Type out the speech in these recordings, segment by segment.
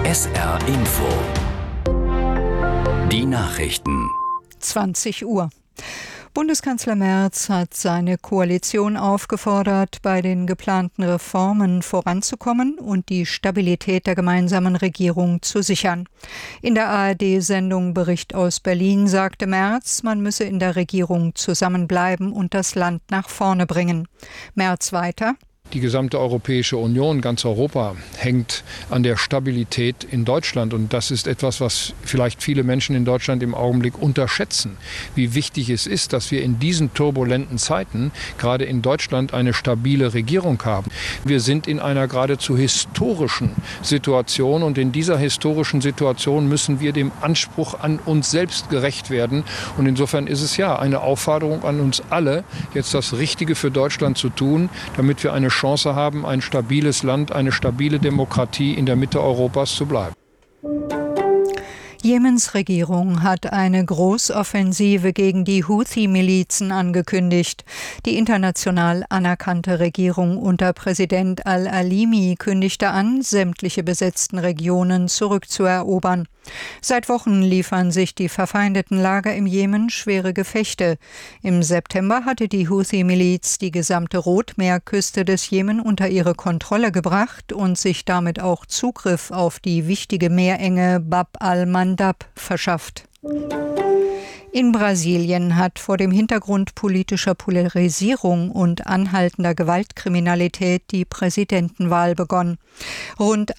SR Info. Die Nachrichten. 20 Uhr. Bundeskanzler Merz hat seine Koalition aufgefordert, bei den geplanten Reformen voranzukommen und die Stabilität der gemeinsamen Regierung zu sichern. In der ARD-Sendung Bericht aus Berlin sagte Merz, man müsse in der Regierung zusammenbleiben und das Land nach vorne bringen. Merz weiter: Die gesamte Europäische Union, ganz Europa, hängt an der Stabilität in Deutschland. Und das ist etwas, was vielleicht viele Menschen in Deutschland im Augenblick unterschätzen. Wie wichtig es ist, dass wir in diesen turbulenten Zeiten gerade in Deutschland eine stabile Regierung haben. Wir sind in einer geradezu historischen Situation. Und in dieser historischen Situation müssen wir dem Anspruch an uns selbst gerecht werden. Und insofern ist es ja eine Aufforderung an uns alle, jetzt das Richtige für Deutschland zu tun, damit wir eine Chance haben, ein stabiles Land, eine stabile Demokratie in der Mitte Europas zu bleiben. Jemens Regierung hat eine Großoffensive gegen die Houthi-Milizen angekündigt. Die international anerkannte Regierung unter Präsident al-Alimi kündigte an, sämtliche besetzten Regionen zurückzuerobern. Seit Wochen liefern sich die verfeindeten Lager im Jemen schwere Gefechte. Im September hatte die Houthi-Miliz die gesamte Rotmeerküste des Jemen unter ihre Kontrolle gebracht und sich damit auch Zugriff auf die wichtige Meerenge Bab al-Mandab verschafft. In Brasilien hat vor dem Hintergrund politischer Polarisierung und anhaltender Gewaltkriminalität die Präsidentenwahl begonnen. Rund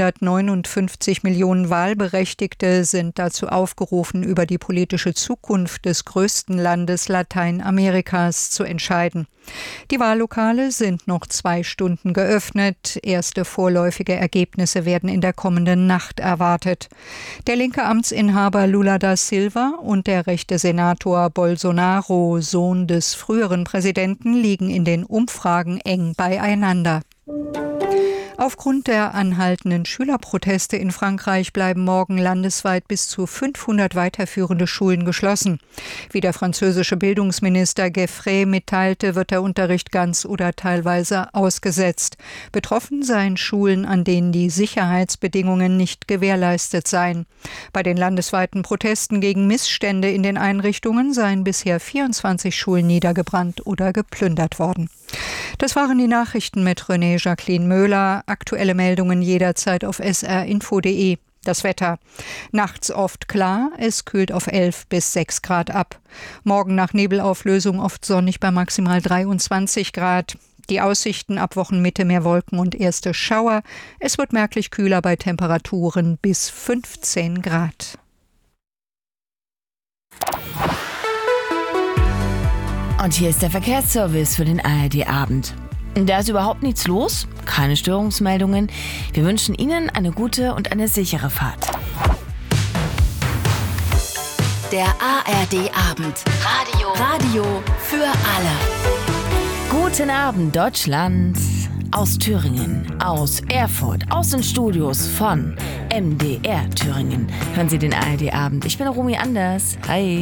159 Millionen Wahlberechtigte sind dazu aufgerufen, über die politische Zukunft des größten Landes Lateinamerikas zu entscheiden. Die Wahllokale sind noch 2 Stunden geöffnet. Erste vorläufige Ergebnisse werden in der kommenden Nacht erwartet. Der linke Amtsinhaber Lula da Silva und der rechte Senator Bolsonaro, Sohn des früheren Präsidenten, liegen in den Umfragen eng beieinander. Aufgrund der anhaltenden Schülerproteste in Frankreich bleiben morgen landesweit bis zu 500 weiterführende Schulen geschlossen. Wie der französische Bildungsminister Gueffray mitteilte, wird der Unterricht ganz oder teilweise ausgesetzt. Betroffen seien Schulen, an denen die Sicherheitsbedingungen nicht gewährleistet seien. Bei den landesweiten Protesten gegen Missstände in den Einrichtungen seien bisher 24 Schulen niedergebrannt oder geplündert worden. Das waren die Nachrichten mit René Jacqueline Möhler. Aktuelle Meldungen jederzeit auf srinfo.de. Das Wetter: nachts oft klar, es kühlt auf 11 bis 6 Grad ab. Morgen nach Nebelauflösung oft sonnig bei maximal 23 Grad. Die Aussichten: ab Wochenmitte mehr Wolken und erste Schauer. Es wird merklich kühler bei Temperaturen bis 15 Grad. Und hier ist der Verkehrsservice für den ARD-Abend. Da ist überhaupt nichts los, keine Störungsmeldungen. Wir wünschen Ihnen eine gute und eine sichere Fahrt. Der ARD-Abend. Radio für alle. Guten Abend, Deutschland. Aus Thüringen, aus Erfurt, aus den Studios von MDR Thüringen. Hören Sie den ARD-Abend. Ich bin Romy Anders. Hi.